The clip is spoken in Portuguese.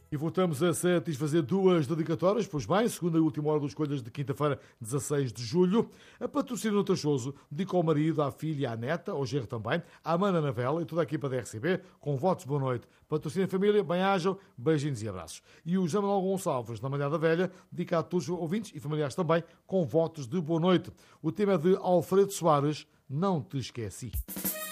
E voltamos a satisfazer duas dedicatórias. Pois bem, segunda e última hora dos Escolhas de quinta-feira, 16 de julho. A Patrocínio Tachoso dedica ao marido, à filha e à neta, ao genro também, à Mana na vela e toda a equipa da RCB, com votos de boa noite. Patrocínio a família, bem-ajam, beijinhos e abraços. E o José Manuel Gonçalves, na Manhã da Velha, dedica a todos os ouvintes e familiares também, com votos de boa noite. O tema é de Alfredo Soares, Não Te Esqueci.